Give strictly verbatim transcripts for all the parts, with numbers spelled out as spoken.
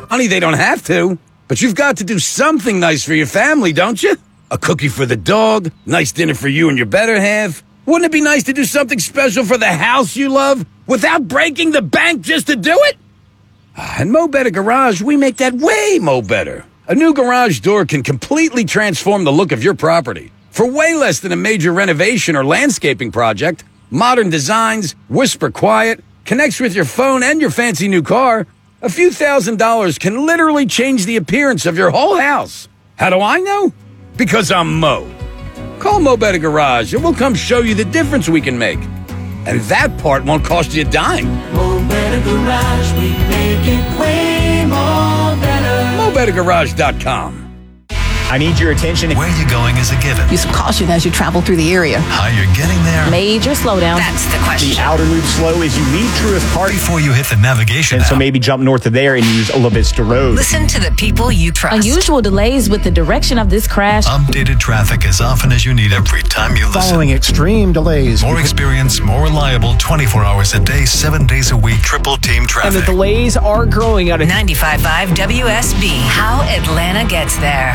Honey, they don't have to. But you've got to do something nice for your family, don't you? A cookie for the dog, nice dinner for you and your better half. Wouldn't it be nice to do something special for the house you love without breaking the bank just to do it? At Mo Better Garage, we make that way mo better. A new garage door can completely transform the look of your property. For way less than a major renovation or landscaping project, modern designs, whisper quiet, connects with your phone and your fancy new car, a few thousand dollars can literally change the appearance of your whole house. How do I know? Because I'm Mo. Call Mo Better Garage and we'll come show you the difference we can make. And that part won't cost you a dime. Mo Better Garage, we make it way more better. Mo Better Garage dot com. I need your attention. Where you're going is a given. Use caution as you travel through the area. How you're getting there. Major slowdown. That's the question. The outer loop slow as you leave Truist Park. Before you hit the navigation And app. so maybe jump north of there and use Ola Vista Road. Listen to the people you trust. Unusual delays with the direction of this crash. Updated traffic as often as you need every time you listen. Following extreme delays. More experience, more reliable, twenty-four hours a day, seven days a week, triple team traffic. And the delays are growing out of ninety-five point five W S B. How Atlanta gets there.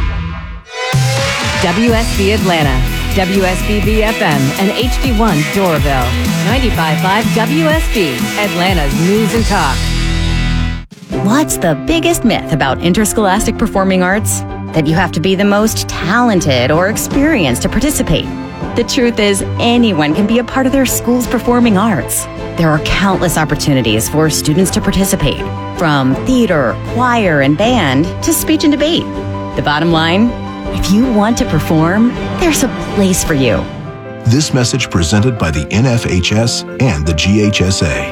W S B Atlanta, W S B B F M, and H D one Doraville. ninety-five point five W S B, Atlanta's news and talk. What's the biggest myth about interscholastic performing arts? That you have to be the most talented or experienced to participate. The truth is, anyone can be a part of their school's performing arts. There are countless opportunities for students to participate, from theater, choir, and band to speech and debate. The bottom line? If you want to perform, there's a place for you. This message presented by the N F H S and the G H S A.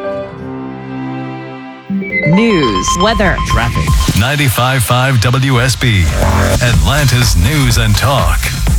News, weather, traffic. ninety-five point five W S B. Atlanta's news and talk.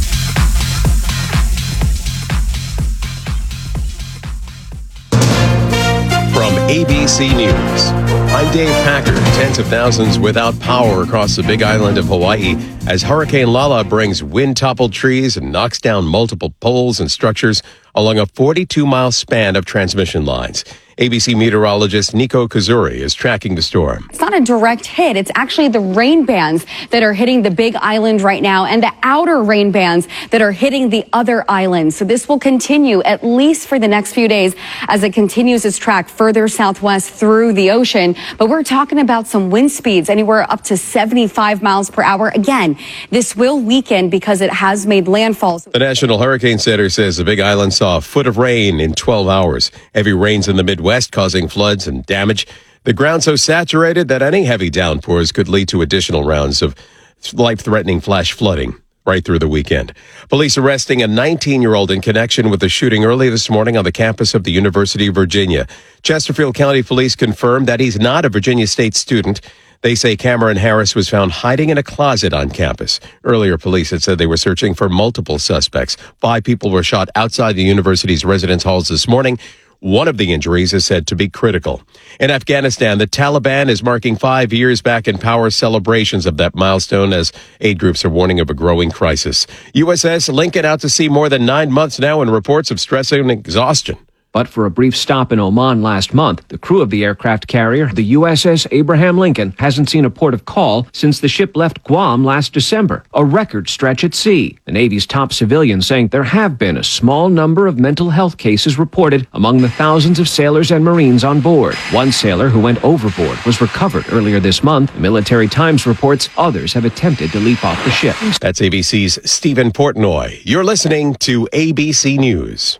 From A B C News, I'm Dave Packer. Tens of thousands without power across the Big Island of Hawaii as Hurricane Lala brings wind-toppled trees and knocks down multiple poles and structures along a forty-two mile span of transmission lines. A B C meteorologist Nico Kazuri is tracking the storm. It's not a direct hit. It's actually the rain bands that are hitting the Big Island right now and the outer rain bands that are hitting the other islands. So this will continue at least for the next few days as it continues its track further southwest through the ocean. But we're talking about some wind speeds anywhere up to seventy-five miles per hour. Again, this will weaken because it has made landfall. The National Hurricane Center says the Big Island saw a foot of rain in twelve hours. Heavy rains in the Midwest causing floods and damage. The ground so saturated that any heavy downpours could lead to additional rounds of life-threatening flash flooding right through the weekend. Police arresting a nineteen-year-old in connection with the shooting early this morning on the campus of the University of Virginia. Chesterfield County Police confirmed that he's not a Virginia State student. They say Cameron Harris was found hiding in a closet on campus. Earlier, police had said they were searching for multiple suspects. Five people were shot outside the university's residence halls this morning. One of the injuries is said to be critical. In Afghanistan, the Taliban is marking five years back in power celebrations of that milestone as aid groups are warning of a growing crisis. U S S Lincoln out to sea more than nine months now in reports of stress and exhaustion. But for a brief stop in Oman last month, the crew of the aircraft carrier, the U S S Abraham Lincoln, hasn't seen a port of call since the ship left Guam last December, a record stretch at sea. The Navy's top civilian saying there have been a small number of mental health cases reported among the thousands of sailors and Marines on board. One sailor who went overboard was recovered earlier this month. The Military Times reports others have attempted to leap off the ship. That's A B C's Stephen Portnoy. You're listening to A B C News.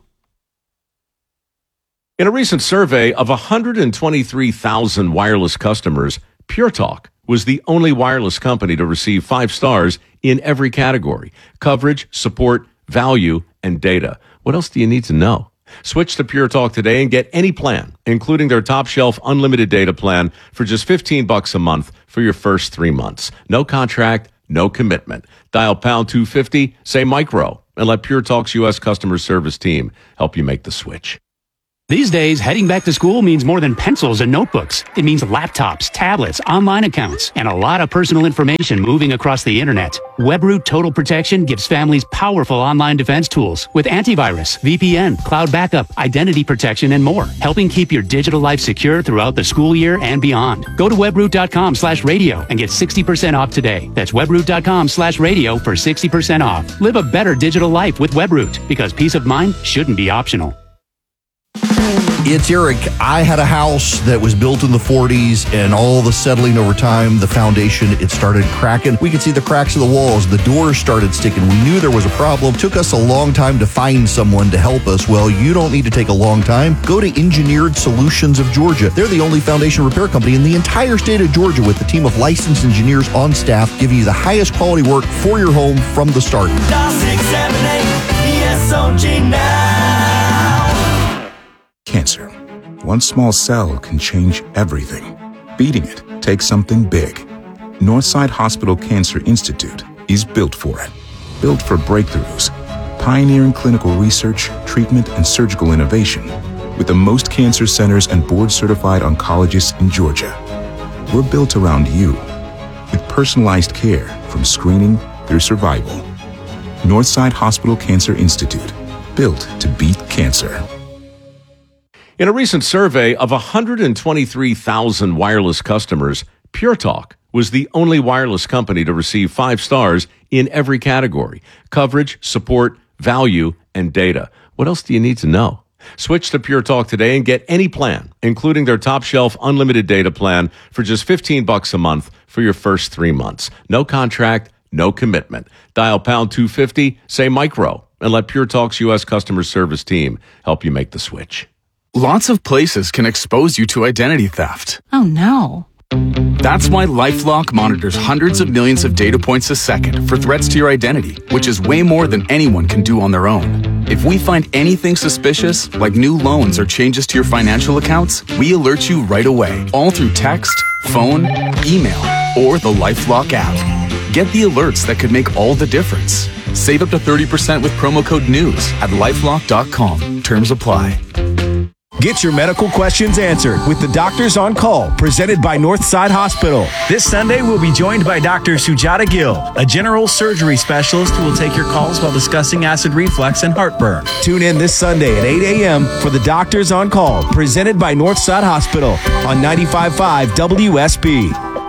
In a recent survey of one hundred twenty-three thousand wireless customers, Pure Talk was the only wireless company to receive five stars in every category: coverage, support, value, and data. What else do you need to know? Switch to Pure Talk today and get any plan, including their top shelf unlimited data plan for just fifteen bucks a month for your first three months. No contract, no commitment. Dial pound two fifty, say micro, and let Pure Talk's U S customer service team help you make the switch. These days, heading back to school means more than pencils and notebooks. It means laptops, tablets, online accounts, and a lot of personal information moving across the internet. WebRoot Total Protection gives families powerful online defense tools with antivirus, V P N, cloud backup, identity protection, and more, helping keep your digital life secure throughout the school year and beyond. Go to webroot.com slash radio and get sixty percent off today. That's webroot.com slash radio for sixty percent off. Live a better digital life with WebRoot, because peace of mind shouldn't be optional. It's Eric. I had a house that was built in the forties, and all the settling over time, the foundation, it started cracking. We could see the cracks in the walls. The doors started sticking. We knew there was a problem. Took us a long time to find someone to help us. Well, you don't need to take a long time. Go to Engineered Solutions of Georgia. They're the only foundation repair company in the entire state of Georgia with a team of licensed engineers on staff giving you the highest quality work for your home from the start. six seven eight E S O G now. Cancer. One small cell can change everything. Beating it takes something big. Northside Hospital Cancer Institute is built for it. Built for breakthroughs, pioneering clinical research, treatment, and surgical innovation, with the most cancer centers and board-certified oncologists in Georgia. We're built around you, with personalized care from screening through survival. Northside Hospital Cancer Institute, built to beat cancer. In a recent survey of one hundred twenty-three thousand wireless customers, Pure Talk was the only wireless company to receive five stars in every category: coverage, support, value, and data. What else do you need to know? Switch to Pure Talk today and get any plan, including their top shelf unlimited data plan, for just fifteen bucks a month for your first three months. No contract, no commitment. Dial pound two fifty, say micro, and let Pure Talk's U S customer service team help you make the switch. Lots of places can expose you to identity theft. Oh no. That's why LifeLock monitors hundreds of millions of data points a second for threats to your identity, which is way more than anyone can do on their own. If we find anything suspicious, like new loans or changes to your financial accounts, we alert you right away, all through text, phone, email, or the LifeLock app. Get the alerts that could make all the difference. Save up to thirty percent with promo code NEWS at lifelock dot com. Terms apply. Get your medical questions answered with the Doctors on Call, presented by Northside Hospital. This Sunday, we'll be joined by Doctor Sujata Gill, a general surgery specialist who will take your calls while discussing acid reflux and heartburn. Tune in this Sunday at eight a.m. for the Doctors on Call, presented by Northside Hospital on ninety-five point five W S B.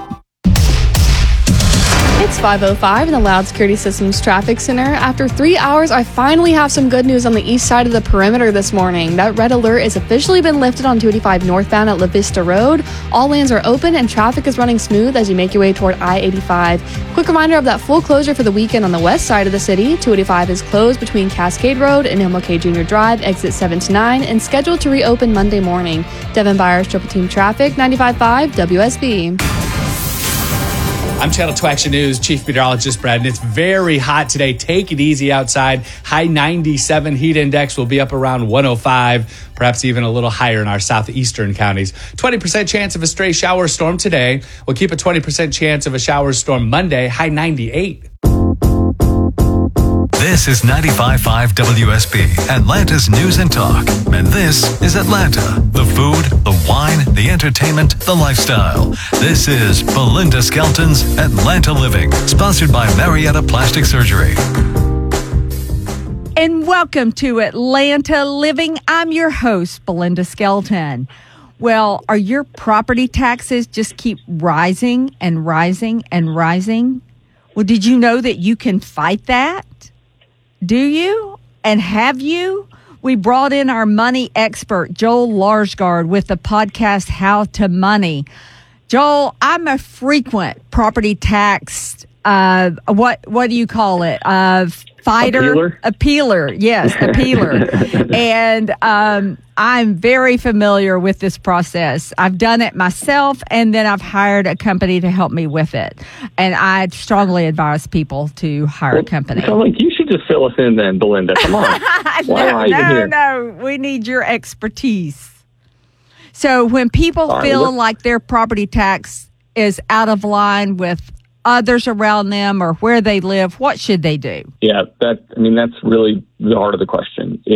It's five oh five in the Loud Security Systems Traffic Center. After three hours, I finally have some good news on the east side of the perimeter this morning. That red alert has officially been lifted on two eighty-five northbound at La Vista Road. All lanes are open and traffic is running smooth as you make your way toward I eighty-five. Quick reminder of that full closure for the weekend on the west side of the city. two eighty-five is closed between Cascade Road and M L K Junior Drive, exit seven to nine, and scheduled to reopen Monday morning. Devin Byers, Triple Team Traffic, ninety-five point five W S B. I'm Channel two Action News Chief Meteorologist Brad, and it's very hot today. Take it easy outside. High ninety-seven, heat index will be up around one oh five, perhaps even a little higher in our southeastern counties. twenty percent chance of a stray shower storm today. We'll keep a twenty percent chance of a shower storm Monday, high ninety-eight. This is ninety-five point five W S B, Atlanta's News and Talk. And this is Atlanta. The food, the wine, the entertainment, the lifestyle. This is Belinda Skelton's Atlanta Living, sponsored by Marietta Plastic Surgery. And welcome to Atlanta Living. I'm your host, Belinda Skelton. Well, are your property taxes just keep rising and rising and rising? Well, did you know that you can fight that? Do you? And have you? We brought in our money expert, Joel Larsgaard, with the podcast How to Money. Joel, I'm a frequent property tax, uh, what what do you call it? Uh, fighter? Appealer? Appealer, yes, appealer. And um, I'm very familiar with this process. I've done it myself, and then I've hired a company to help me with it. And I strongly advise people to hire well, a company. So like you should just fill us in then, Belinda. Come on. Why no, am I even no, here? no. We need your expertise. So when people All right, feel what- like their property tax is out of line with others around them or where they live, what should they do? Yeah, that I mean that's really the heart of the question. If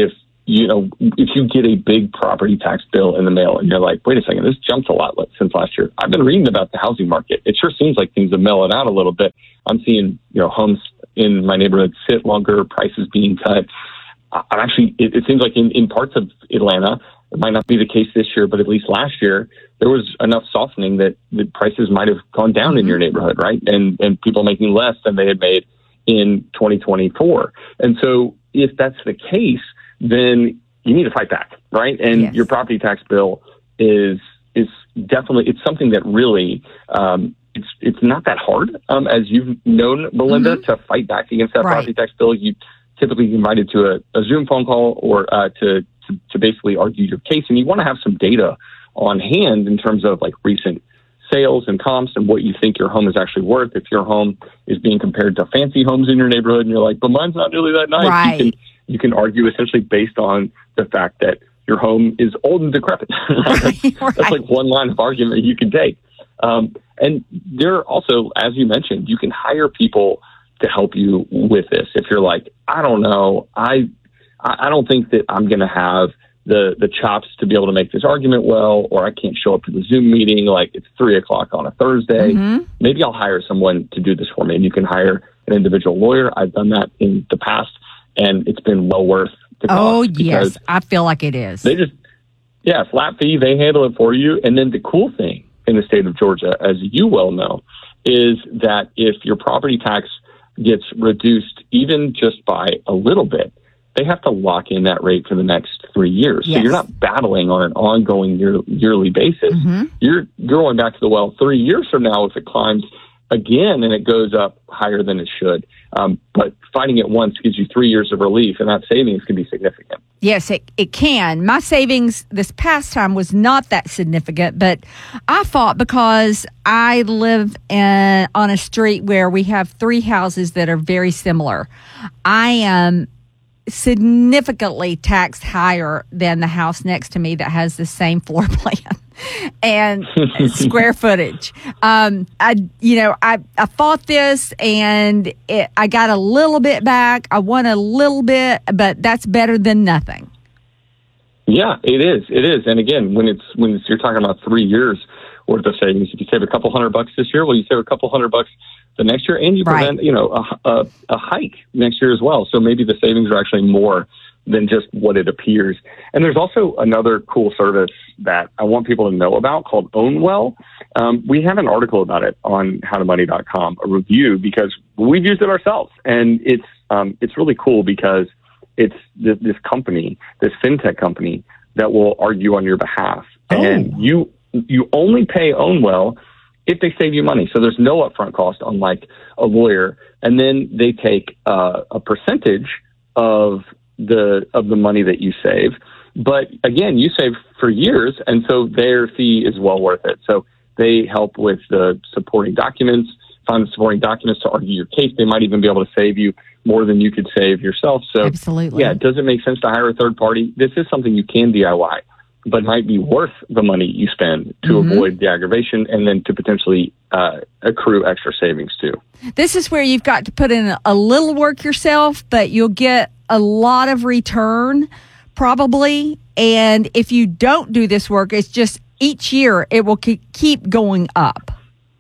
you know, if you get a big property tax bill in the mail and you're like, wait a second, this jumped a lot since last year. I've been reading about the housing market. It sure seems like things have mellowed out a little bit. I'm seeing, you know, homes in my neighborhood sit longer, prices being cut. Uh, actually, it, it seems like in, in parts of Atlanta, it might not be the case this year, but at least last year, there was enough softening that the prices might have gone down mm-hmm. in your neighborhood, right? And and people making less than they had made in twenty twenty-four. And so if that's the case, then you need to fight back, right? And yes. your property tax bill is is definitely, it's something that really, um, it's it's not that hard, um, as you've known, Belinda, mm-hmm. to fight back against that right. property tax bill. You typically get invited to a, a Zoom phone call or uh, to, to to basically argue your case, and you want to have some data on hand in terms of like recent sales and comps and what you think your home is actually worth. If your home is being compared to fancy homes in your neighborhood and you're like, but mine's not really that nice, right. you can you can argue essentially based on the fact that your home is old and decrepit. that's, right. that's like one line of argument you can take. Um, and there also, as you mentioned, you can hire people to help you with this. If you're like, I don't know, I I don't think that I'm going to have the the chops to be able to make this argument well, or I can't show up to the Zoom meeting, like it's three o'clock on a Thursday. Mm-hmm. Maybe I'll hire someone to do this for me. And you can hire an individual lawyer. I've done that in the past, and it's been well worth the cost. Oh, yes. I feel like it is. They just, yeah, flat fee, they handle it for you. And then the cool thing in the state of Georgia, as you well know, is that if your property tax gets reduced even just by a little bit, they have to lock in that rate for the next three years. Yes. So you're not battling on an ongoing year, yearly basis. Mm-hmm. You're going back to the well three years from now if it climbs again and it goes up higher than it should. Um, but fighting it once gives you three years of relief, and that savings can be significant. Yes, it, it can. My savings this past time was not that significant, but I fought because I live in, on a street where we have three houses that are very similar. I am significantly taxed higher than the house next to me that has the same floor plan and square footage. Um, I, you know, I, I fought this and it, I got a little bit back. I won a little bit, but that's better than nothing. Yeah, it is. It is. And again, when it's, when it's, you're talking about three years worth of savings, if you save a couple hundred bucks this year, well, you save a couple hundred bucks the next year, and you prevent, right. you know, a, a, a hike next year as well. So maybe the savings are actually more than just what it appears. And there's also another cool service that I want people to know about called OwnWell. Um, we have an article about it on how to money dot com, a review, because we've used it ourselves. And it's um, it's really cool because it's this, this company, this fintech company that will argue on your behalf. Oh. And you you only pay OwnWell if they save you money. So there's no upfront cost, unlike a lawyer. And then they take uh, a percentage of the of the money that you save. But again, you save for years, and so their fee is well worth it. So they help with the supporting documents, find the supporting documents to argue your case. They might even be able to save you more than you could save yourself. So absolutely. Yeah, does it make sense to hire a third party? This is something you can D I Y, but might be worth the money you spend to mm-hmm. avoid the aggravation and then to potentially uh, accrue extra savings too. This is where you've got to put in a little work yourself, but you'll get a lot of return probably. And if you don't do this work, it's just each year it will keep going up.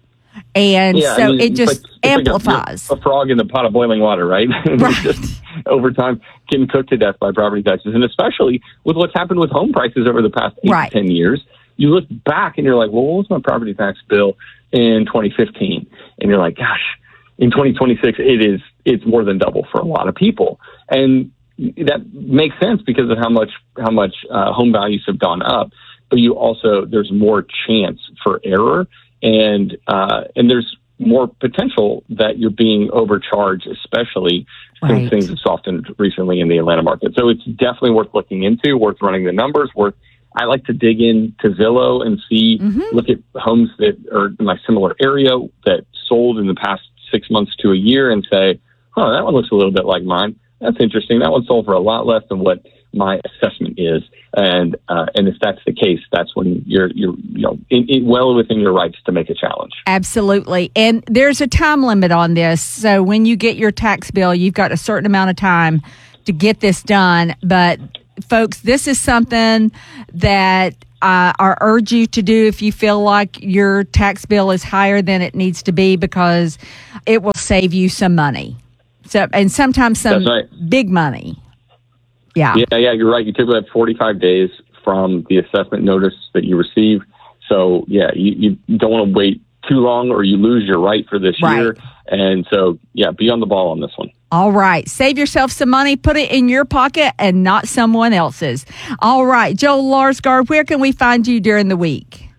And yeah, so I mean, it just like, amplifies. Like a, a frog in the pot of boiling water, right? Right. Just over time getting cooked to death by property taxes. And especially with what's happened with home prices over the past eight right. to ten years, you look back and you're like, well, what was my property tax bill in twenty fifteen? And you're like, gosh, in twenty twenty-six, it is, it's more than double for a lot of people. And that makes sense because of how much, how much uh, home values have gone up. But you also, there's more chance for error. And uh, and there's more potential that you're being overcharged, especially since right. things have softened recently in the Atlanta market. So it's definitely worth looking into, worth running the numbers, worth. I like to dig into Zillow and see, mm-hmm. look at homes that are in my similar area that sold in the past six months to a year and say, oh, that one looks a little bit like mine. That's interesting. That one sold for a lot less than what my assessment is. And uh, and if that's the case, that's when you're you're you know in, in well within your rights to make a challenge. Absolutely. And there's a time limit on this. So when you get your tax bill, you've got a certain amount of time to get this done. But folks, this is something that uh, I urge you to do if you feel like your tax bill is higher than it needs to be, because it will save you some money. So, and sometimes some right. big money. Yeah. Yeah, yeah, you're right. You typically have forty-five days from the assessment notice that you receive. So, yeah, you, you don't want to wait too long or you lose your right for this right. year. And so, yeah, be on the ball on this one. All right. Save yourself some money. Put it in your pocket and not someone else's. All right. Joel Larsgaard, where can we find you during the week?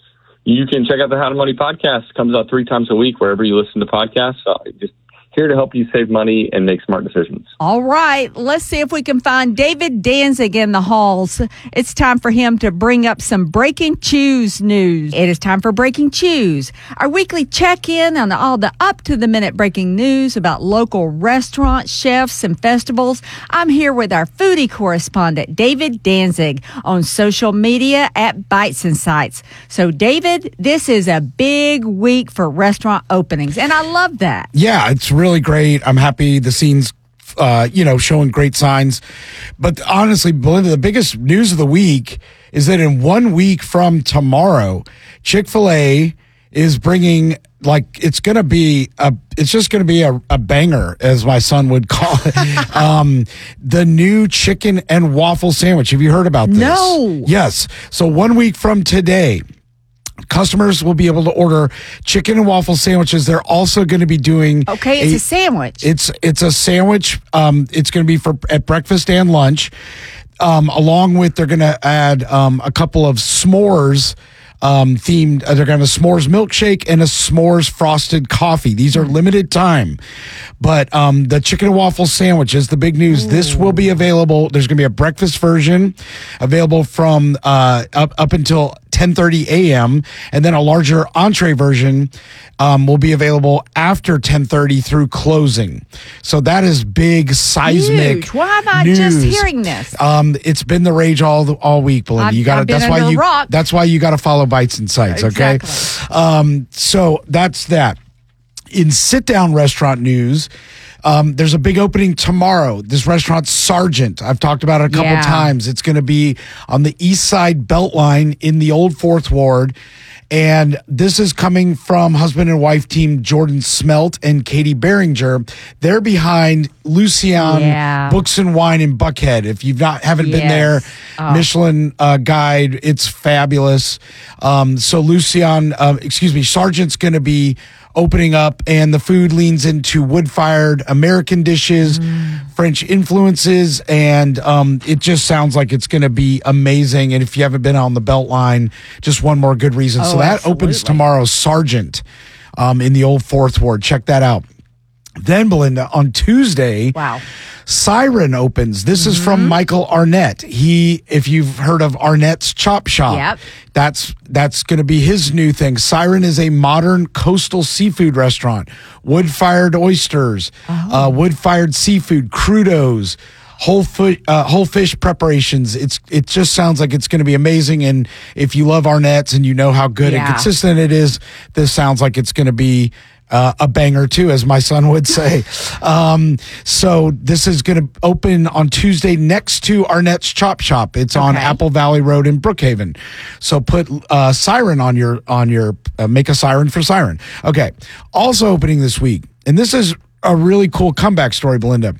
You can check out the How to Money podcast. It comes out three times a week wherever you listen to podcasts. So just here to help you save money and make smart decisions. All right. Let's see if we can find David Danzig in the halls. It's time for him to bring up some Breaking Chews news. It is time for Breaking Chews, our weekly check-in on all the up-to-the-minute breaking news about local restaurants, chefs, and festivals. I'm here with our foodie correspondent, David Danzig, on social media at Bites and Sights. So, David, this is a big week for restaurant openings, and I love that. Yeah, it's really great. I'm happy the scene's, uh, you know, showing great signs. But honestly, Belinda, the biggest news of the week is that in one week from tomorrow, Chick-fil-A is bringing, like, it's going to be a, it's just going to be a, a banger, as my son would call it. um, the new chicken and waffle sandwich. Have you heard about this? No. Yes. So one week from today, customers will be able to order chicken and waffle sandwiches. They're also going to be doing Okay, it's a, a sandwich. It's it's a sandwich. Um, it's going to be for at breakfast and lunch. Um, along with, they're going to add um, a couple of s'mores um, themed. Uh, they're going to have a s'mores milkshake and a s'mores frosted coffee. These are limited time, but um, the chicken and waffle sandwich is the big news. Ooh. This will be available. There's going to be a breakfast version available from uh, up up until ten thirty a.m. and then a larger entree version um, will be available after ten thirty through closing. So that is big, seismic Huge. Why am I news. just hearing this? Um, it's been the rage all the, all week, Belinda. I've, you got I've That's been why under you. a rock. That's why you got to follow Bites and Sights. Okay. Exactly. Um, so that's that. In sit-down restaurant news, um, there's a big opening tomorrow. This restaurant, Sargent. I've talked about it a couple Yeah. times. It's going to be on the East Side Beltline in the Old Fourth Ward. And this is coming from husband and wife team Jordan Smelt and Katie Behringer. They're behind Lucian Yeah. Books and Wine in Buckhead. If you've not haven't been Yes. there, Oh. Michelin uh, guide, it's fabulous. Um, so Lucian, uh, excuse me, Sargent's going to be opening up, and the food leans into wood-fired American dishes, mm. French influences, and um, it just sounds like it's going to be amazing. And if you haven't been on the Beltline, just one more good reason. Oh, so that absolutely. opens tomorrow, Sargent, um, in the Old Fourth Ward. Check that out. Then, Belinda, on Tuesday, wow. Siren opens. This mm-hmm. is from Michael Arnett. He, if you've heard of Arnett's Chop Shop, Yep. that's that's going to be his new thing. Siren is a modern coastal seafood restaurant. Wood-fired oysters, oh. uh, wood-fired seafood, crudos, whole foot, uh, whole fish preparations. It's it just sounds like it's going to be amazing. And if you love Arnett's and you know how good Yeah. and consistent it is, this sounds like it's going to be Uh, a banger too, as my son would say. um, so this is going to open on Tuesday next to Arnett's Chop Shop. It's on Okay. Apple Valley Road in Brookhaven. So put uh, Siren on your on your uh, make a siren for Siren. Okay. Also opening this week, and this is a really cool comeback story, Belinda.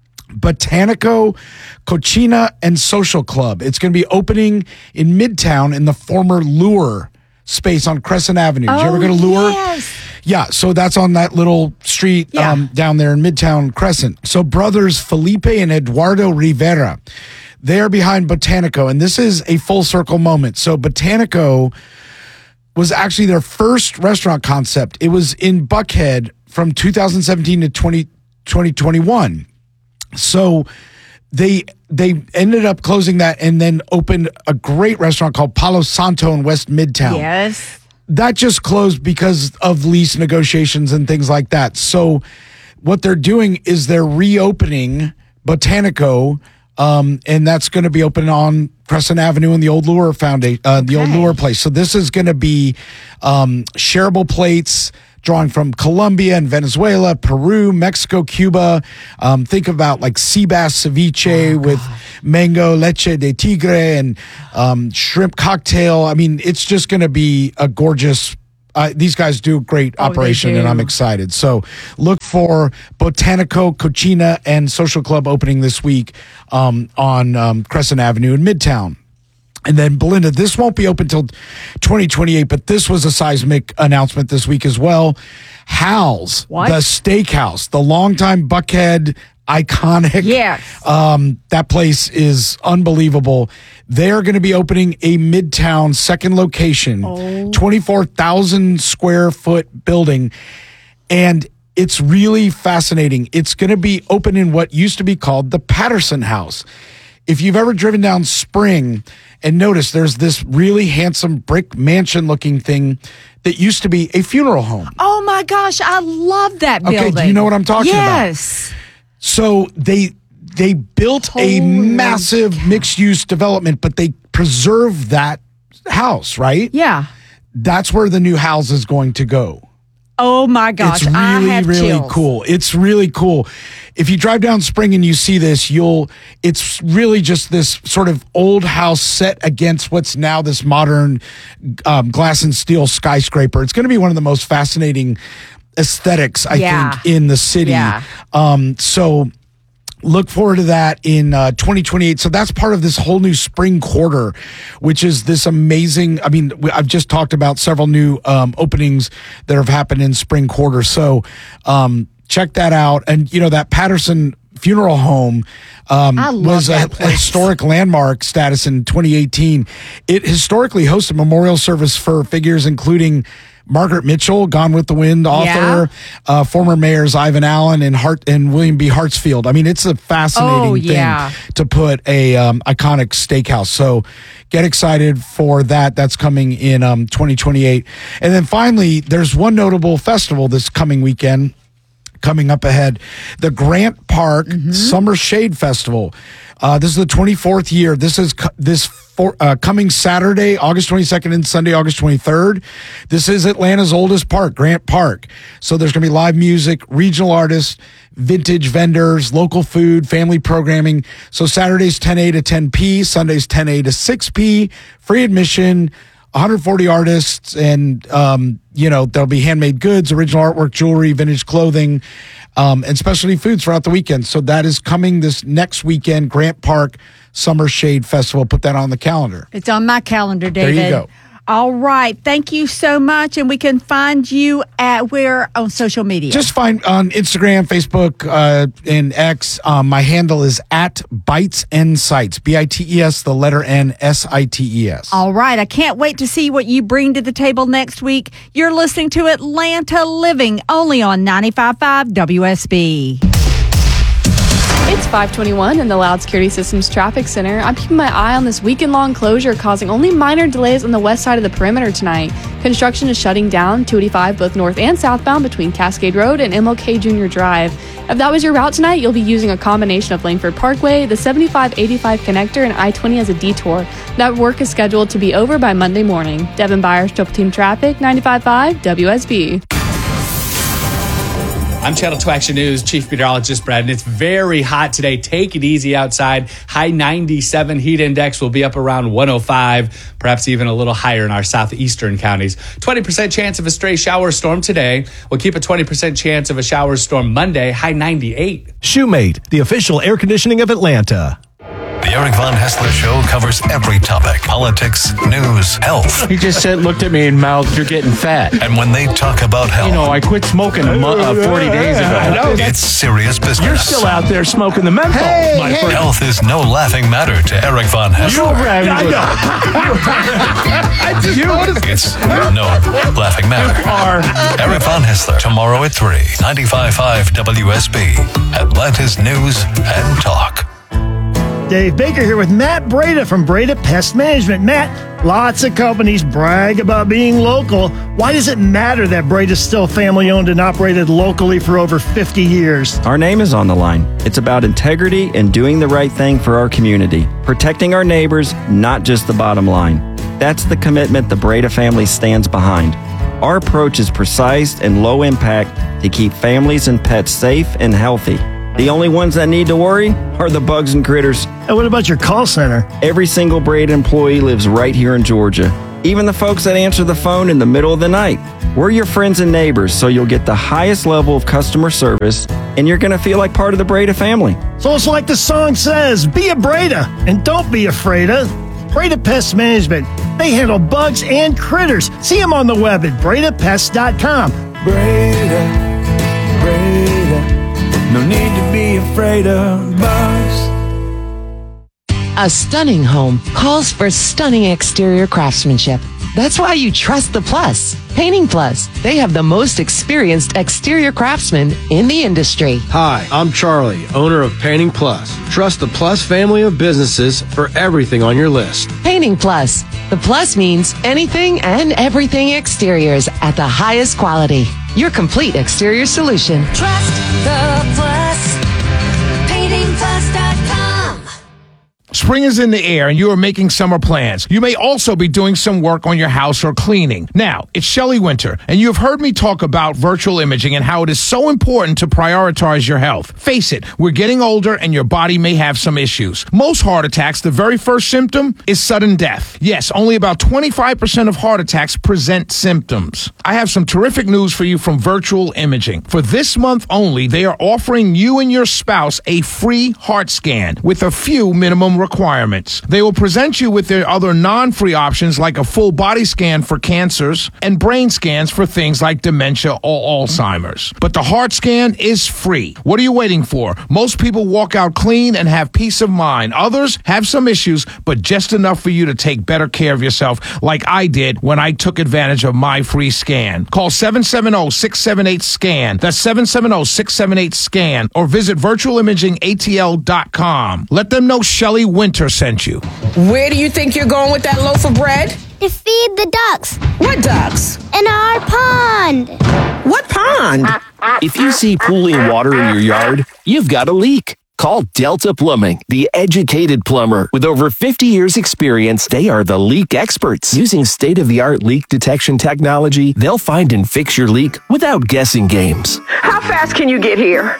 Botanico Cucina and Social Club. It's going to be opening in Midtown in the former Lure space on Crescent Avenue. Did you ever go to Lure? Yes. Yeah, so that's on that little street Yeah. um, down there in Midtown Crescent. So brothers Felipe and Eduardo Rivera, they're behind Botanico, and this is a full circle moment. So Botanico was actually their first restaurant concept. It was in Buckhead from two thousand seventeen to twenty twenty-one. So they they ended up closing that and then opened a great restaurant called Palo Santo in West Midtown. Yes. That just closed because of lease negotiations and things like that. So what they're doing is they're reopening Botanico, um, and that's going to be open on Crescent Avenue in the old Lure Foundation, uh, the old Okay. Lure place. So this is going to be um, shareable plates, drawing from Colombia and Venezuela, Peru, Mexico, Cuba. Um, think about like sea bass ceviche oh, with mango leche de tigre and um, shrimp cocktail. I mean, it's just going to be a gorgeous. Uh, these guys do a great oh, operation, and I'm excited. So look for Botanico, Cucina, and Social Club opening this week um, on um, Crescent Avenue in Midtown. And then, Belinda, this won't be open until twenty twenty-eight, but this was a seismic announcement this week as well. Hal's, what? the steakhouse, the longtime Buckhead iconic. Yes. Um, that place is unbelievable. They're going to be opening a Midtown second location, oh. twenty-four thousand square foot building. And it's really fascinating. It's going to be open in what used to be called the Patterson House. If you've ever driven down Spring and noticed there's this really handsome brick mansion looking thing that used to be a funeral home. Oh my gosh, I love that building. Okay, do you know what I'm talking yes. about? Yes. So they they built Holy a massive cow. mixed-use development, but they preserved that house, right? Yeah. That's where the new house is going to go. Oh my gosh, it's really, I have really chills. cool. It's really cool. If you drive down Spring and you see this, you'll, it's really just this sort of old house set against what's now this modern um, glass and steel skyscraper. It's going to be one of the most fascinating aesthetics, I yeah. think, in the city. Yeah. Um, so look forward to that in uh, twenty twenty-eight. So that's part of this whole new spring quarter, which is this amazing. I mean, I've just talked about several new um, openings that have happened in spring quarter. So um, check that out. And, you know, that Patterson Funeral Home um, was a, a historic landmark status in twenty eighteen. It historically hosted a memorial service for figures including Margaret Mitchell, Gone with the Wind author, yeah. uh, former mayors Ivan Allen and Hart and William B. Hartsfield. I mean, it's a fascinating oh, thing yeah. to put a um, iconic steakhouse. So get excited for that. That's coming in um, twenty twenty-eight. And then finally, there's one notable festival this coming weekend coming up ahead, the Grant Park mm-hmm. Summer Shade Festival. Uh, this is the twenty-fourth year. This is co- this for, uh, coming Saturday, August twenty-second and Sunday, August twenty-third. This is Atlanta's oldest park, Grant Park. So there's going to be live music, regional artists, vintage vendors, local food, family programming. So Saturday's ten a to ten p, Sunday's ten a to six p, free admission, one hundred forty artists, and, um, you know, there'll be handmade goods, original artwork, jewelry, vintage clothing, um, and specialty foods throughout the weekend. So that is coming this next weekend, Grant Park Summer Shade Festival. Put that on the calendar. It's on my calendar, David. There you go. All right. Thank you so much. And we can find you at where on social media? Just find on Instagram, Facebook, uh, and X. Um, my handle is at Bites and Sites. B I T E S, the letter N, S I T E S. All right. I can't wait to see what you bring to the table next week. You're listening to Atlanta Living, only on ninety-five point five W S B. It's five twenty-one in the Loud Security Systems Traffic Center. I'm keeping my eye on this weekend-long closure causing only minor delays on the west side of the perimeter tonight. Construction is shutting down two eighty-five both north and southbound between Cascade Road and M L K Junior Drive. If that was your route tonight, you'll be using a combination of Langford Parkway, the seventy-five eighty-five connector, and I twenty as a detour. That work is scheduled to be over by Monday morning. Devin Byers, Triple Team Traffic, ninety-five point five W S B. I'm Channel two Action News Chief Meteorologist Brad, and it's very hot today. Take it easy outside. High ninety-seven heat index will be up around one oh five, perhaps even a little higher in our southeastern counties. twenty percent chance of a stray shower storm today. We'll keep a twenty percent chance of a shower storm Monday, high ninety-eight. Shoemate, the official air conditioning of Atlanta. The Eric Von Hessler Show covers every topic: politics, news, health. He just said, looked at me and mouthed, "You're getting fat." And when they talk about health, you know, I quit smoking a mo- uh, forty days ago. I know, it's serious business. You're still out there smoking the menthol, hey, my hey. friend. Health is no laughing matter to Eric Von Hessler. You ran I know. I just you, noticed. It's no laughing matter. You are. Eric Von Hessler, tomorrow at three, ninety-five point five W S B, Atlanta's News and Talk. Dave Baker here with Matt Breda from Breda Pest Management. Matt, lots of companies brag about being local. Why does it matter that Breda's still family owned and operated locally for over fifty years? Our name is on the line. It's about integrity and doing the right thing for our community, protecting our neighbors, not just the bottom line. That's the commitment the Breda family stands behind. Our approach is precise and low impact to keep families and pets safe and healthy. The only ones that need to worry are the bugs and critters. And what about your call center? Every single Breda employee lives right here in Georgia. Even the folks that answer the phone in the middle of the night. We're your friends and neighbors, so you'll get the highest level of customer service, and you're going to feel like part of the Breda family. So it's like the song says, be a Breda, and don't be afraid of Breda Pest Management. They handle bugs and critters. See them on the web at breda pest dot com. Breda, Breda, no need to be afraid of bugs. A stunning home calls for stunning exterior craftsmanship. That's why you trust the Plus. Painting Plus. They have the most experienced exterior craftsmen in the industry. Hi, I'm Charlie, owner of Painting Plus. Trust the Plus family of businesses for everything on your list. Painting Plus. The Plus means anything and everything exteriors at the highest quality. Your complete exterior solution. Trust the Plus. painting plus dot com. Spring is in the air and you are making summer plans. You may also be doing some work on your house or cleaning. Now, it's Shelley Winter, and you have heard me talk about virtual imaging and how it is so important to prioritize your health. Face it, we're getting older and your body may have some issues. Most heart attacks, the very first symptom is sudden death. Yes, only about twenty-five percent of heart attacks present symptoms. I have some terrific news for you from Virtual Imaging. For this month only, they are offering you and your spouse a free heart scan with a few minimum requirements. They will present you with their other non-free options like a full body scan for cancers and brain scans for things like dementia or Alzheimer's. But the heart scan is free. What are you waiting for? Most people walk out clean and have peace of mind. Others have some issues, but just enough for you to take better care of yourself like I did when I took advantage of my free scan. Call seven seven zero, six seven eight, SCAN. That's seven seven zero, six seven eight, SCAN. Or visit virtual imaging A T L dot com. Let them know Shelley Winter sent you. Where do you think you're going with that loaf of bread? To feed the ducks. What ducks? In our pond. What pond? If you see pooling water in your yard, you've got a leak. Call Delta Plumbing, the educated plumber. With over fifty years experience, they are the leak experts. Using state-of-the-art leak detection technology, they'll find and fix your leak without guessing games. How fast can you get here?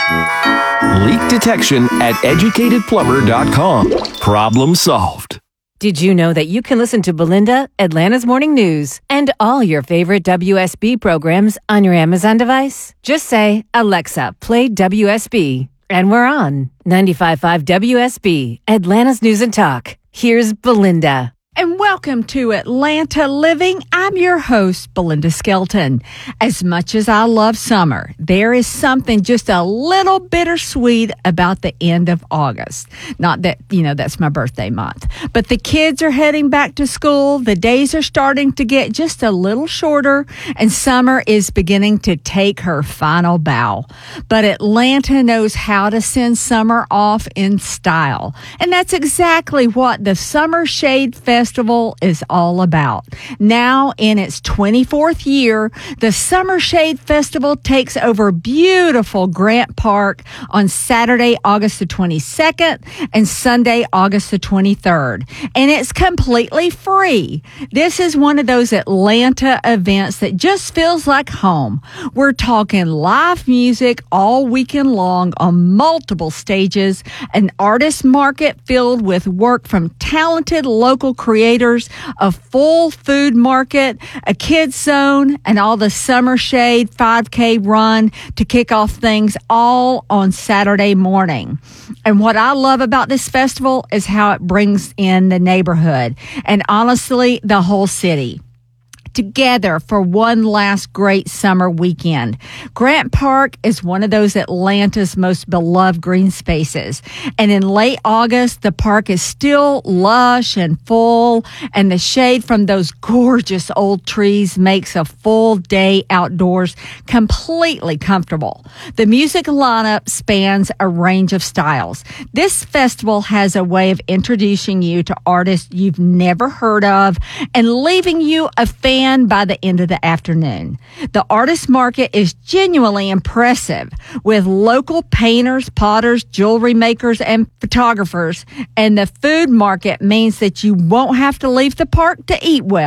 Leak detection at educated plumber dot com. Problem solved. Did you know that you can listen to Belinda, Atlanta's Morning News, and all your favorite W S B programs on your Amazon device? Just say, Alexa, play W S B. And we're on ninety-five point five W S B, Atlanta's News and Talk. Here's Belinda. And welcome to Atlanta Living. I'm your host, Belinda Skelton. As much as I love summer, there is something just a little bittersweet about the end of August. Not that, you know, that's my birthday month. But the kids are heading back to school. The days are starting to get just a little shorter, and summer is beginning to take her final bow. But Atlanta knows how to send summer off in style. And that's exactly what the Summer Shade Festival Festival is all about. Now in its twenty-fourth year, the Summer Shade Festival takes over beautiful Grant Park on Saturday, August the twenty-second and Sunday, August the twenty-third. And it's completely free. This is one of those Atlanta events that just feels like home. We're talking live music all weekend long on multiple stages, an artist market filled with work from talented local creators, creators, a full food market, a kids zone, and all the Summer Shade five K run to kick off things all on Saturday morning. And what I love about this festival is how it brings in the neighborhood and honestly, the whole city together for one last great summer weekend. Grant Park is one of those Atlanta's most beloved green spaces. And in late August, the park is still lush and full, and the shade from those gorgeous old trees makes a full day outdoors completely comfortable. The music lineup spans a range of styles. This festival has a way of introducing you to artists you've never heard of and leaving you a fan by the end of the afternoon. The artist market is genuinely impressive with local painters, potters, jewelry makers, and photographers. And the food market means that you won't have to leave the park to eat well.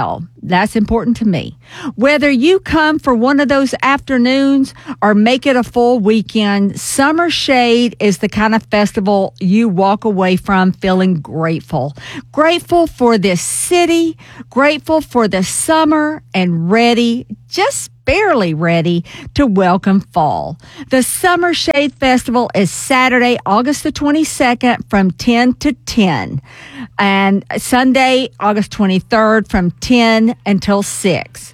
That's important to me. Whether you come for one of those afternoons or make it a full weekend, Summer Shade is the kind of festival you walk away from feeling grateful. Grateful for this city, grateful for the summer, and ready, just barely ready to welcome fall. The Summer Shade Festival is Saturday, August the twenty-second from ten to ten, and Sunday, August twenty-third from ten until six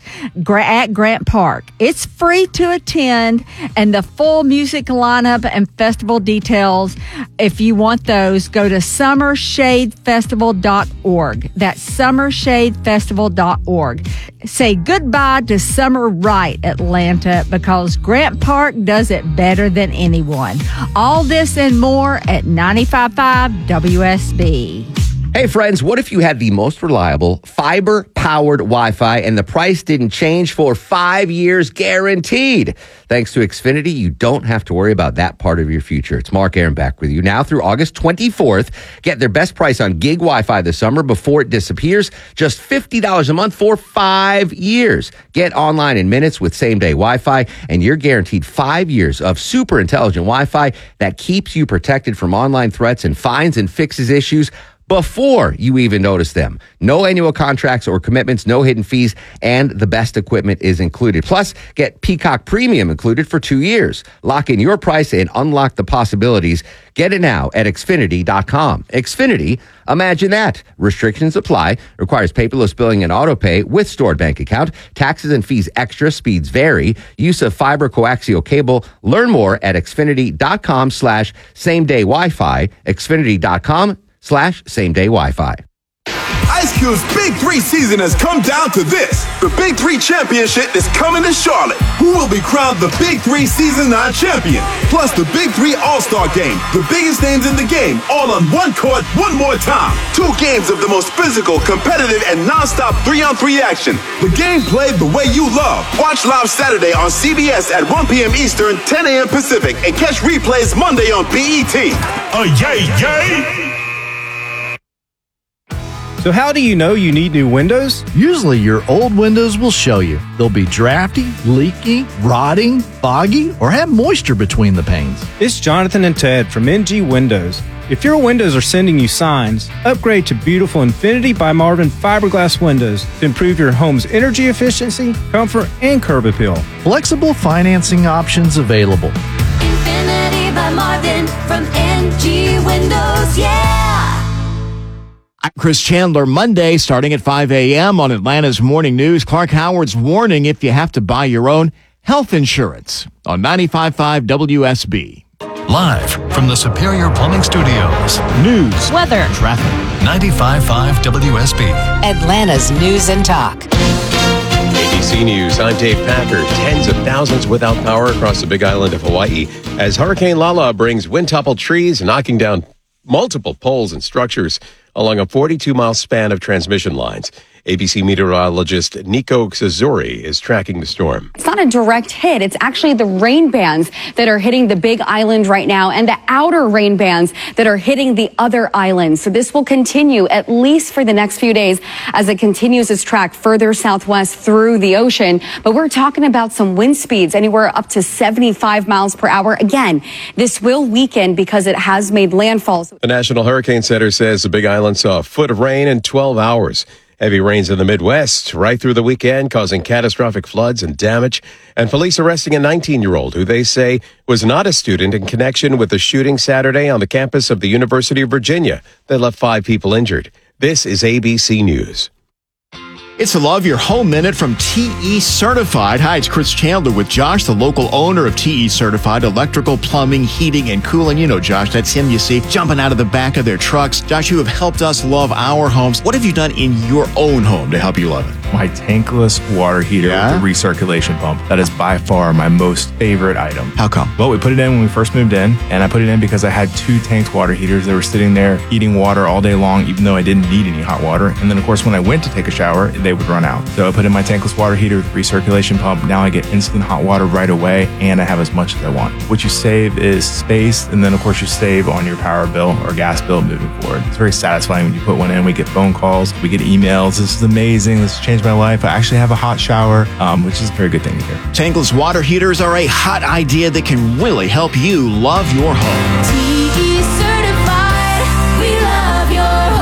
at Grant Park. It's free to attend, and the full music lineup and festival details, if you want those, go to summer shade festival dot org. That's summer shade festival dot org. Say goodbye to summer right, Atlanta, because Grant Park does it better than anyone. All this and more at ninety-five point five W S B. Hey friends, what if you had the most reliable fiber-powered Wi-Fi and the price didn't change for five years guaranteed? Thanks to Xfinity, you don't have to worry about that part of your future. It's Mark Aaron back with you now through August twenty-fourth. Get their best price on gig Wi-Fi this summer before it disappears. Just fifty dollars a month for five years. Get online in minutes with same-day Wi-Fi, and you're guaranteed five years of super intelligent Wi-Fi that keeps you protected from online threats and finds and fixes issues before you even notice them. No annual contracts or commitments, no hidden fees, and the best equipment is included. Plus, get Peacock Premium included for two years. Lock in your price and unlock the possibilities. Get it now at Xfinity dot com. Xfinity, imagine that. Restrictions apply. Requires paperless billing and auto pay with stored bank account. Taxes and fees extra. Speeds vary. Use of fiber coaxial cable. Learn more at Xfinity dot com slash same day Wi-Fi. Xfinity dot com slash same day Wi-Fi. Ice Cube's Big Three season has come down to this. The Big Three Championship is coming to Charlotte. Who will be crowned the Big Three Season nine champion? Plus the Big Three All-Star Game. The biggest names in the game, all on one court, one more time. Two games of the most physical, competitive, and non-stop three-on-three action. The game played the way you love. Watch live Saturday on C B S at one p.m. Eastern, ten a.m. Pacific, and catch replays Monday on B E T. Oh, yay, yay! So how do you know you need new windows? Usually your old windows will show you. They'll be drafty, leaky, rotting, foggy, or have moisture between the panes. It's Jonathan and Ted from N G Windows. If your windows are sending you signs, upgrade to beautiful Infinity by Marvin fiberglass windows to improve your home's energy efficiency, comfort, and curb appeal. Flexible financing options available. Infinity by Marvin from N G Windows, yeah! I'm Chris Chandler. Monday, starting at five a.m. on Atlanta's Morning News. Clark Howard's warning if you have to buy your own health insurance on ninety-five point five W S B. Live from the Superior Plumbing Studios. News, weather, traffic. ninety-five point five W S B. Atlanta's News and Talk. A B C News, I'm Dave Packer. Tens of thousands without power across the Big Island of Hawaii as Hurricane Lala brings wind-toppled trees, knocking down multiple poles and structures along a forty-two mile span of transmission lines. A B C meteorologist Nico Xazuri is tracking the storm. It's not a direct hit. It's actually the rain bands that are hitting the Big Island right now and the outer rain bands that are hitting the other islands. So this will continue at least for the next few days as it continues its track further southwest through the ocean. But we're talking about some wind speeds anywhere up to seventy-five miles per hour. Again, this will weaken because it has made landfall. The National Hurricane Center says the Big Island saw a foot of rain in twelve hours. Heavy rains in the Midwest right through the weekend, causing catastrophic floods and damage. And police arresting a nineteen-year-old who they say was not a student in connection with the shooting Saturday on the campus of the University of Virginia that left five people injured. This is A B C News. It's a Love Your Home Minute from T E Certified. Hi, it's Chris Chandler with Josh, the local owner of T E Certified Electrical, Plumbing, Heating, and Cooling. You know Josh, that's him you see jumping out of the back of their trucks. Josh, you have helped us love our homes. What have you done in your own home to help you love it? My tankless water heater Yeah? with the recirculation pump. That is by far my most favorite item. How come? Well, we put it in when we first moved in, and I put it in because I had two tanked water heaters that were sitting there heating water all day long, even though I didn't need any hot water. And then, of course, when I went to take a shower, they would run out. So I put in my tankless water heater with recirculation pump. Now I get instant hot water right away, and I have as much as I want. What you save is space, and then, of course, you save on your power bill or gas bill moving forward. It's very satisfying when you put one in. We get phone calls, we get emails. This is amazing. This has changed changed my life. I actually have a hot shower, um, which is a very good thing to hear. Tankless water heaters are a hot idea that can really help you love your home. T E certified, we love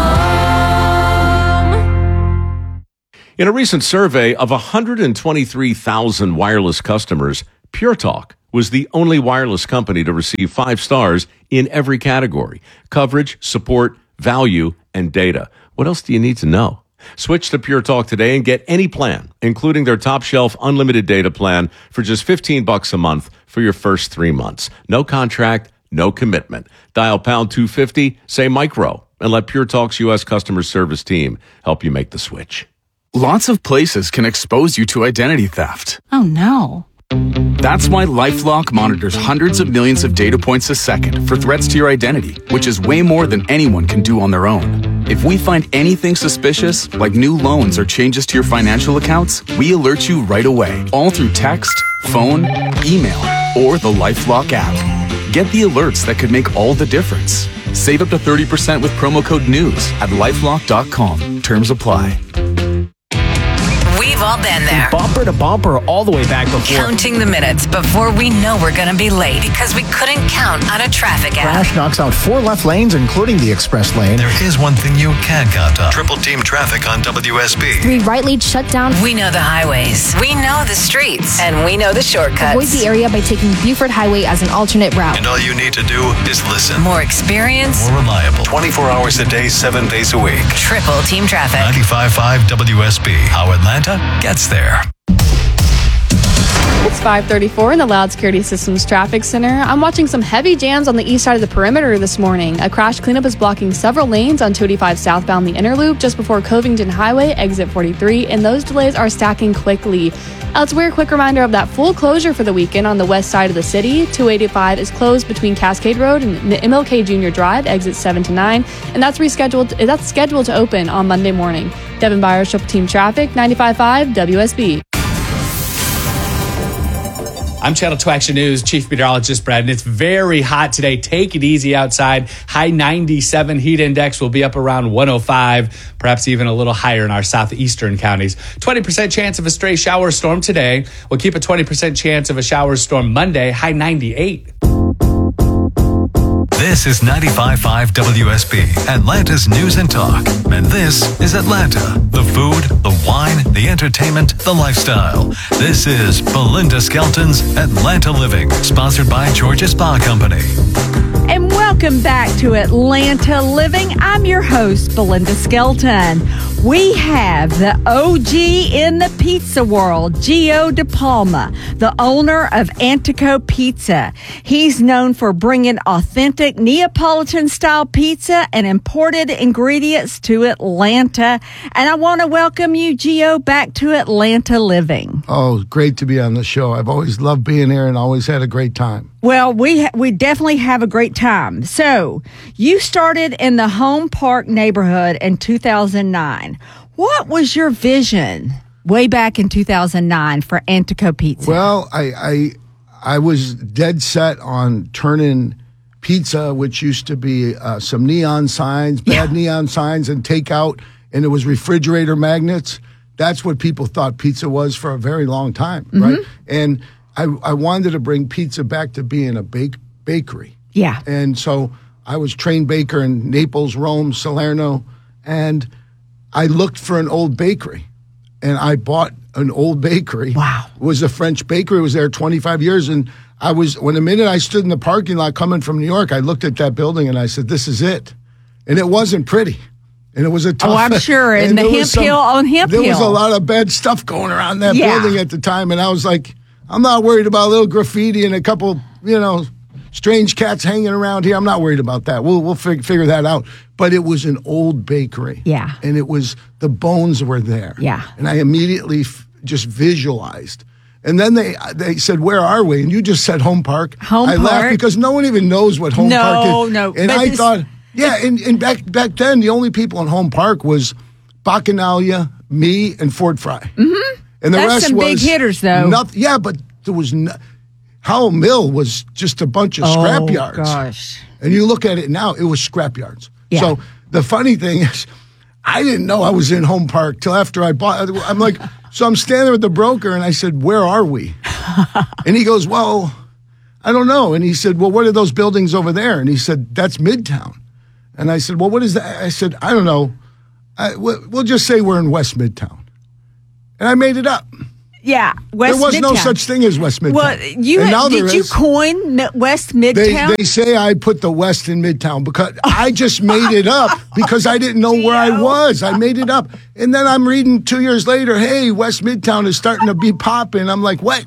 your home. In a recent survey of one hundred twenty-three thousand wireless customers, Pure Talk was the only wireless company to receive five stars in every category: coverage, support, value, and data. What else do you need to know? Switch to Pure Talk today and get any plan, including their top shelf unlimited data plan for just fifteen bucks a month for your first three months. No contract, no commitment. Dial pound two fifty, say micro, and let Pure Talk's U S customer service team help you make the switch. Lots of places can expose you to identity theft. Oh no. That's why LifeLock monitors hundreds of millions of data points a second for threats to your identity, which is way more than anyone can do on their own. If we find anything suspicious, like new loans or changes to your financial accounts, we alert you right away, all through text, phone, email, or the LifeLock app. Get the alerts that could make all the difference. Save up to thirty percent with promo code NEWS at lifelock dot com. Terms apply. We've all been there. Bumper to bumper all the way back before. Counting the minutes before we know we're going to be late because we couldn't count on a traffic app. Crash knocks out four left lanes, including the express lane. There is one thing you can count on. Triple team traffic on W S B. Three right lanes shut down. We know the highways. We know the streets. And we know the shortcuts. Avoid the area by taking Buford Highway as an alternate route. And all you need to do is listen. More experience. More reliable. twenty-four hours a day, seven days a week. Triple team traffic. ninety-five point five W S B. How Atlanta gets there. It's five thirty-four in the Loud Security Systems Traffic Center. I'm watching some heavy jams on the east side of the perimeter this morning. A crash cleanup is blocking several lanes on two eighty-five southbound the inner loop just before Covington Highway, exit forty-three, and those delays are stacking quickly. Elsewhere, quick reminder of that full closure for the weekend on the west side of the city. two eighty-five is closed between Cascade Road and M L K Junior Drive, exit seven to nine, and that's rescheduled. That's scheduled to open on Monday morning. Devin Byers, Triple Team Traffic, ninety-five point five W S B. I'm Channel two Action News Chief Meteorologist Brad, and it's very hot today. Take it easy outside. High ninety-seven heat index will be up around one oh five, perhaps even a little higher in our southeastern counties. twenty percent chance of a stray shower storm today. We'll keep a twenty percent chance of a shower storm Monday, high ninety-eight. This is ninety-five point five W S B, Atlanta's News and Talk. And this is Atlanta. The food, the wine, the entertainment, the lifestyle. This is Belinda Skelton's Atlanta Living, sponsored by Georgia Spa Company. And welcome back to Atlanta Living. I'm your host, Belinda Skelton. We have the O G in the pizza world, Gio DePalma, the owner of Antico Pizza. He's known for bringing authentic Neapolitan-style pizza and imported ingredients to Atlanta. And I want to welcome you, Gio, back to Atlanta Living. Oh, great to be on the show. I've always loved being here and always had a great time. Well, we ha- we definitely have a great time. So, you started in the Home Park neighborhood in two thousand nine. What was your vision way back in two thousand nine for Antico Pizza? Well, I I, I was dead set on turning pizza, which used to be uh, some neon signs, bad yeah. neon signs, and takeout, and it was refrigerator magnets. That's what people thought pizza was for a very long time, mm-hmm. right? And I, I wanted to bring pizza back to being a bake bakery. Yeah. And so I was trained baker in Naples, Rome, Salerno, and I looked for an old bakery. And I bought an old bakery. Wow. It was a French bakery. It was there twenty-five years. And I was, when the minute I stood in the parking lot coming from New York, I looked at that building and I said, this is it. And it wasn't pretty. And it was a tough. Oh, I'm sure. In the Hemp Hill, on Hemp Hill. There was a lot of bad stuff going around that yeah. building at the time. And I was like, I'm not worried about a little graffiti and a couple, you know, strange cats hanging around here. I'm not worried about that. We'll we'll fig- figure that out. But it was an old bakery. Yeah. And it was, the bones were there. Yeah. And I immediately f- just visualized. And then they they said, where are we? And you just said Home Park. Home I Park. I laughed because no one even knows what Home no, Park is. No, no. And I thought, yeah, and, and back back then, the only people in Home Park was Bacchanalia, me, and Ford Fry. Mm-hmm. And the That's rest some was big hitters, though. Nothing, yeah, but there was no, Howell Mill was just a bunch of oh, scrap yards. Gosh. And you look at it now, it was scrap yards. Yeah. So the funny thing is, I didn't know I was in Home Park till after I bought. I'm like, so I'm standing there with the broker, and I said, "Where are we?" And he goes, "Well, I don't know." And he said, "Well, what are those buildings over there?" And he said, "That's Midtown." And I said, "Well, what is that?" I said, "I don't know. I, we'll just say we're in West Midtown." And I made it up. Yeah, West There was Midtown. no such thing as West Midtown. Well, you And now did there you is. coin Mi- West They, Midtown? they say I put the West in Midtown because I just made it up because I didn't know where I was. I made it up. And then I'm reading two years later, hey, West Midtown is starting to be popping. I'm like, what?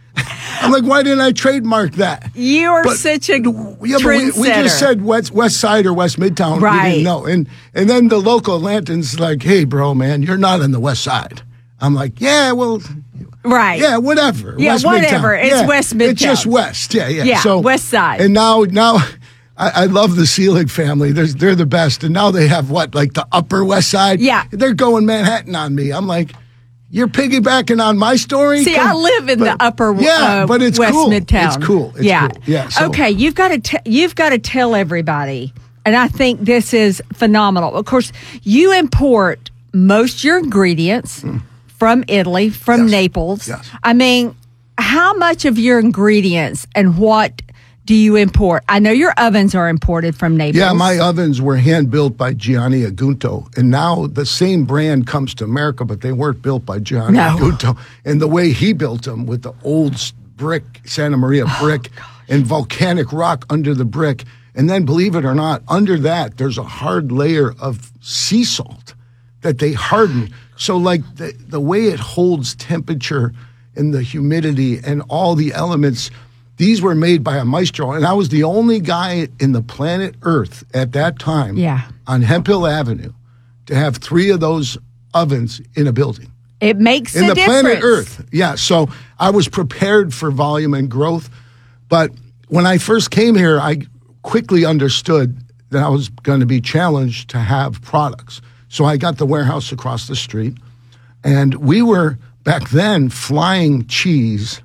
I'm like, why didn't I trademark that? You are But- such a Yeah, but we, trendsetter. we just said West, West Side or West Midtown. We Right. didn't know. And, and then the local Atlantans like, hey, bro, man, you're not on the West Side. I'm like, yeah, well, right. yeah, whatever. Yeah, West whatever. Midtown. It's Yeah, West It's just Midtown. West. Yeah, yeah. Yeah, so, West Side. And now, now, I, I love the Seelig family. They're, they're the best. And now they have what, like the Upper West Side? Yeah. They're going Manhattan on me. I'm like, you're piggybacking on my story? See, Come- I live in but- the upper yeah, uh, but it's West cool. Midtown. It's cool. It's yeah, cool. Yeah. So, okay, you've got to te- you've got to tell everybody, and I think this is phenomenal. Of course, you import most of your ingredients from Italy, from Naples. Yes. I mean, how much of your ingredients and what do you import? I know your ovens are imported from Naples. Yeah, my ovens were hand built by Gianni Agunto, and now the same brand comes to America, but they weren't built by Gianni No. Agunto. And the way he built them with the old s- brick, Santa Maria brick, and volcanic rock under the brick, and then believe it or not, under that there's a hard layer of sea salt that they harden. So like the the way it holds temperature and the humidity and all the elements. These were made by a maestro, and I was the only guy in the planet Earth at that time Yeah. on Hemphill Avenue to have three of those ovens in a building. It makes in a the difference. planet Earth. Yeah, so I was prepared for volume and growth, but when I first came here, I quickly understood that I was going to be challenged to have products. So I got the warehouse across the street, and we were back then flying cheese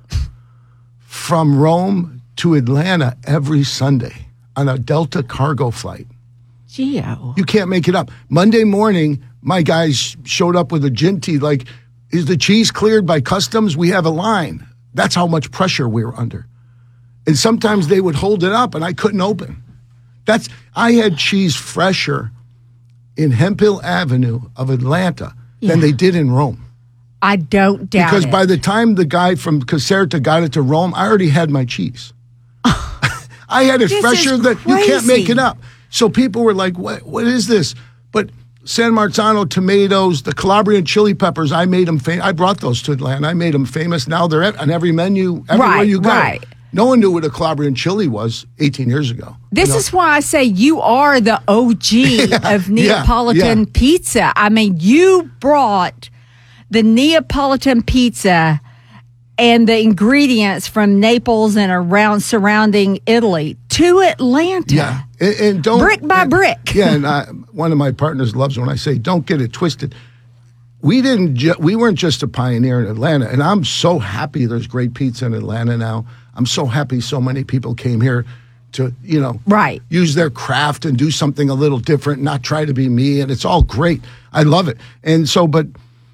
from Rome to Atlanta every Sunday on a Delta cargo flight. Geo. You can't make it up. Monday morning, my guys showed up with a ginty, like, is the cheese cleared by customs? We have a line. That's how much pressure we were under. And sometimes they would hold it up and I couldn't open. That's I had cheese fresher in Hemphill Avenue of Atlanta than Yeah. they did in Rome. I don't doubt Because it. by the time the guy from Caserta got it to Rome, I already had my cheese. I had it This fresher is than you can't make crazy. it up. So people were like, "What? What is this?" But San Marzano tomatoes, the Calabrian chili peppers, I made them famous. I brought those to Atlanta. I made them famous. Now they're at, on every menu, everywhere Right, you go. right. No one knew what a Calabrian chili was eighteen years ago. This You know? is why I say you are the O G Yeah, of yeah, Neapolitan yeah. pizza. I mean, you brought the Neapolitan pizza and the ingredients from Naples and around surrounding Italy to Atlanta. Yeah, and, and don't Brick by and- brick. Yeah, and I, one of my partners loves when I say, "Don't get it twisted." We didn't. Ju- we weren't just a pioneer in Atlanta, and I'm so happy there's great pizza in Atlanta now. I'm so happy so many people came here to, you know, right, use their craft and do something a little different, not try to be me, and it's all great. I love it, and so, but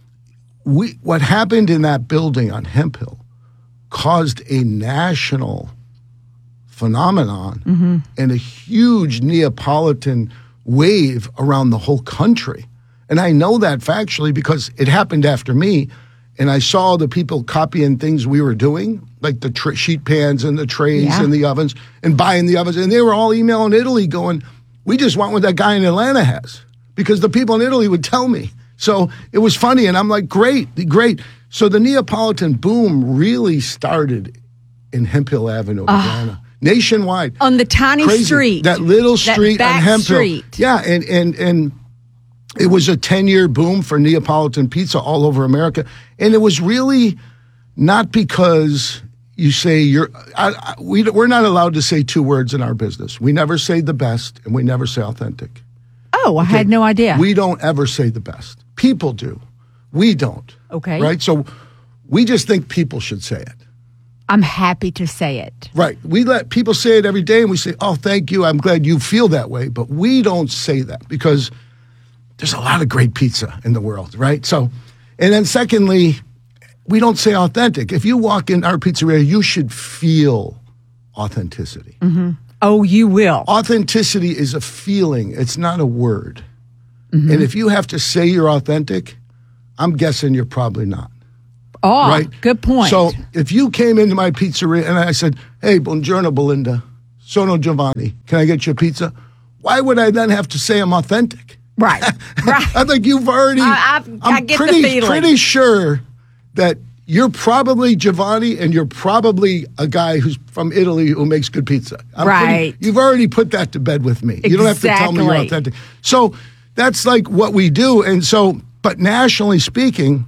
we what happened in that building on Hemphill caused a national phenomenon Mm-hmm. and a huge Neapolitan wave around the whole country. And I know that factually because it happened after me, and I saw the people copying things we were doing, like the tr- sheet pans and the trays Yeah. and the ovens, and buying the ovens. And they were all emailing Italy going, we just want what that guy in Atlanta has, because the people in Italy would tell me. So it was funny, and I'm like, great, great. So the Neapolitan boom really started in Hemphill Avenue, Atlanta, nationwide. On the tiny Crazy. street. That little That street back on Hemphill. street. Yeah, and and and it was a ten-year boom for Neapolitan pizza all over America. And it was really not because you say you're I, I, we we're not allowed to say two words in our business. We never say the best and we never say authentic. Oh, I had no idea. We don't ever say the best. People do. We don't. Okay. Right? So we just think people should say it. I'm happy to say it. Right. We let people say it every day and we say, oh, thank you. I'm glad you feel that way. But we don't say that because there's a lot of great pizza in the world, right? So, and then secondly, we don't say authentic. If you walk in our pizzeria, you should feel authenticity. Mm-hmm. Oh, you will. Authenticity is a feeling. It's not a word. Mm-hmm. And if you have to say you're authentic, I'm guessing you're probably not. Oh, right? Good point. So if you came into my pizzeria and I said, hey, buongiorno, Belinda, sono Giovanni, can I get you a pizza? Why would I then have to say I'm authentic? Right, right. I think you've already, I, I, I'm I get pretty, the feeling. pretty sure that you're probably Giovanni and you're probably a guy who's from Italy who makes good pizza. I'm right. Pretty, you've already put that to bed with me. You don't have to tell me you're Exactly. authentic. So that's like what we do. And so, but nationally speaking,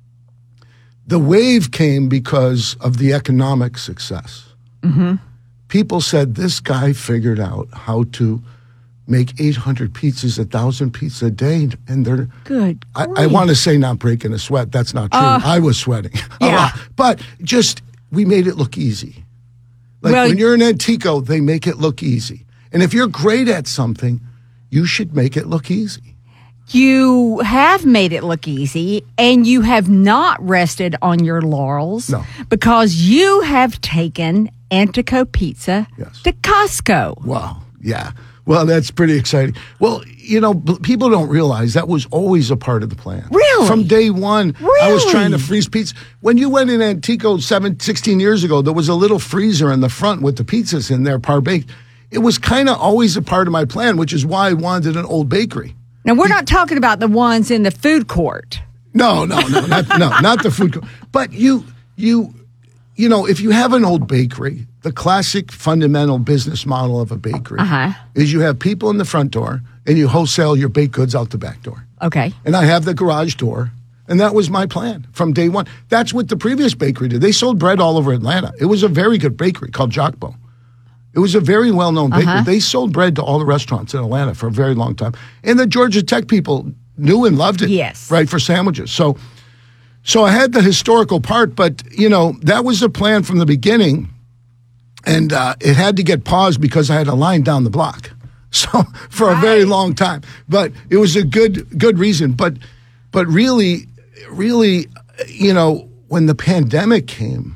the wave came because of the economic success. Mm-hmm. People said, this guy figured out how to make eight hundred pizzas, one thousand pizzas a day. And they're, Good. I, I want to say not breaking a sweat. That's not true. Uh, I was sweating a yeah. lot. But just, we made it look easy. Like Well, when you're in Antico, they make it look easy. And if you're great at something, you should make it look easy. You have made it look easy, and you have not rested on your laurels No. because you have taken Antico Pizza to Costco. Wow. Yeah. Well, that's pretty exciting. Well, you know, b- people don't realize that was always a part of the plan. Really? From day one, I was Really? trying to freeze pizza. When you went in Antico seven, sixteen years ago, there was a little freezer in the front with the pizzas in there, par-baked. It was kind of always a part of my plan, which is why I wanted an old bakery. Now, we're not talking about the ones in the food court. No, no, no, not, no, not the food court. But you, you, you know, if you have an old bakery, the classic fundamental business model of a bakery Uh-huh. is you have people in the front door and you wholesale your baked goods out the back door. Okay. And I have the garage door. And that was my plan from day one. That's what the previous bakery did. They sold bread all over Atlanta. It was a very good bakery called Jocbo. It was a very well-known bakery. Uh-huh. They sold bread to all the restaurants in Atlanta for a very long time. And the Georgia Tech people knew and loved it. Yes. Right, for sandwiches. So so I had the historical part, but, you know, that was the plan from the beginning. And uh, it had to get paused because I had a line down the block. So for a very long time. But it was a good good reason. But but really, really, you know, when the pandemic came,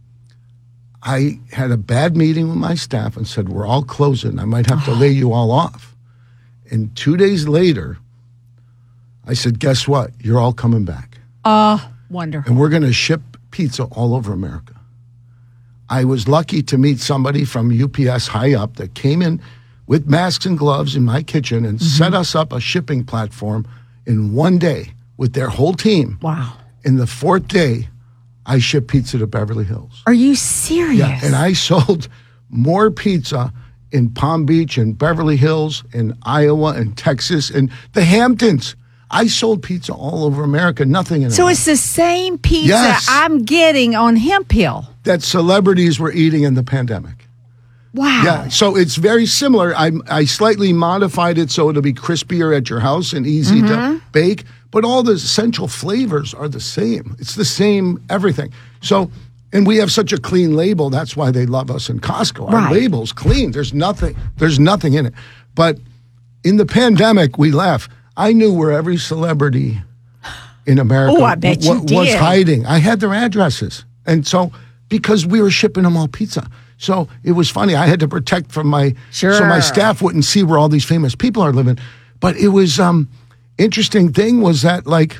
I had a bad meeting with my staff and said, we're all closing. I might have to lay you all off. And two days later, I said, guess what? You're all coming back. Oh, wonderful. And we're going to ship pizza all over America. I was lucky to meet somebody from U P S high up that came in with masks and gloves in my kitchen and Mm-hmm. set us up a shipping platform in one day with their whole team. Wow. In the fourth day, I shipped pizza to Beverly Hills. Are you serious? Yeah, and I sold more pizza in Palm Beach and Beverly Hills and Iowa and Texas and the Hamptons. I sold pizza all over America, nothing in So Atlanta. it's the same pizza Yes. I'm getting on Hemp Hill. That celebrities were eating in the pandemic. Wow. Yeah, so it's very similar. I I slightly modified it so it'll be crispier at your house and easy to Mhm. bake, but all the essential flavors are the same. It's the same everything. So, and we have such a clean label. That's why they love us in Costco. Our Right. label's clean. There's nothing. There's nothing in it. But in the pandemic, we laugh. I knew where every celebrity in America Oh, I bet you w- was did. hiding. I had their addresses, and so because we were shipping them all pizza. So it was funny. I had to protect from my so my Sure. staff wouldn't see where all these famous people are living. But it was um interesting thing was that like,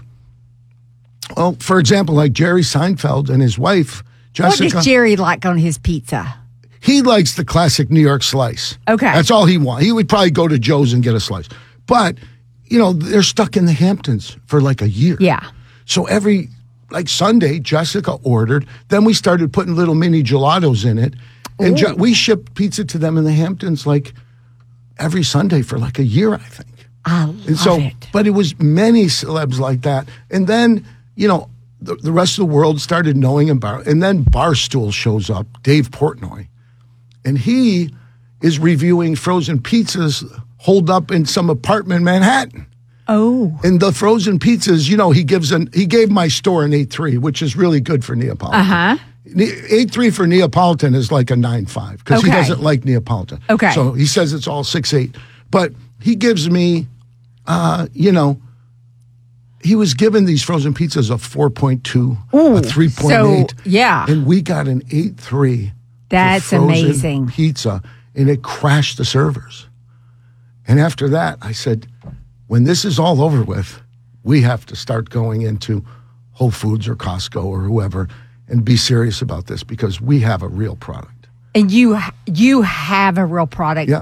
well, for example, like Jerry Seinfeld and his wife Jessica. What does Jerry like on his pizza? He likes the classic New York slice. Okay. That's all he wants. He would probably go to Joe's and get a slice. But, you know, they're stuck in the Hamptons for like a year. Yeah. So every, like Sunday, Jessica ordered. Then we started putting little mini gelatos in it. And Ooh. ju- we shipped pizza to them in the Hamptons like every Sunday for like a year, I think. I love And so, it. but it was many celebs like that. And then, you know, the, the rest of the world started knowing about it. And then Barstool shows up, Dave Portnoy. And he is reviewing frozen pizzas holed up in some apartment in Manhattan. Oh. And the frozen pizzas, you know, he gives an he gave my store an eight three, which is really good for Neapolitan. Uh-huh. eight three for Neapolitan is like a nine five because he Okay. doesn't like Neapolitan. Okay. So he says it's all six eight. But he gives me uh, you know, he was given these frozen pizzas a four point two, a three point eight. So, yeah. And we got an eight three. That's amazing. Pizza, and it crashed the servers. And after that, I said, when this is all over with, we have to start going into Whole Foods or Costco or whoever and be serious about this because we have a real product. And you you have a real product. Yeah.